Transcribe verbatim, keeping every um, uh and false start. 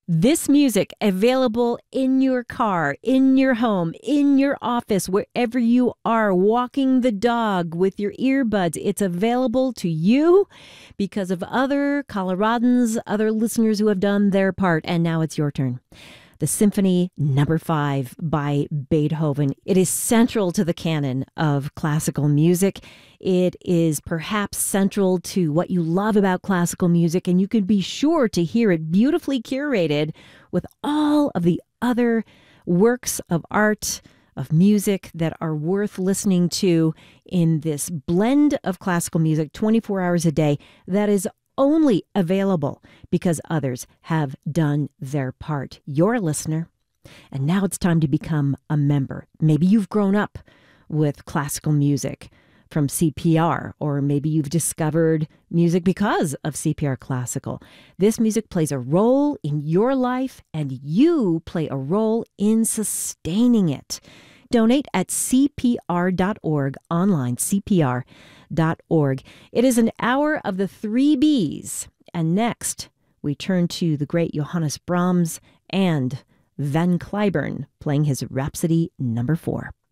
This music available in your car, in your home, in your office, wherever you are, walking the dog with your earbuds. It's available to you because of other Coloradans, other listeners who have done their part. And now it's your turn. The Symphony Number Five by Beethoven. It is central to the canon of classical music. It is perhaps central to what you love about classical music, and you can be sure to hear it beautifully curated with all of the other works of art, of music that are worth listening to in this blend of classical music twenty-four hours a day that is only available because others have done their part. You're a listener, and now it's time to become a member. Maybe you've grown up with classical music from C P R, or maybe you've discovered music because of C P R Classical. This music plays a role in your life, and you play a role in sustaining it. Donate at C P R dot org, online, C P R dot org. It is an hour of the three B's. And next, we turn to the great Johannes Brahms and Van Cliburn playing his Rhapsody Number Four.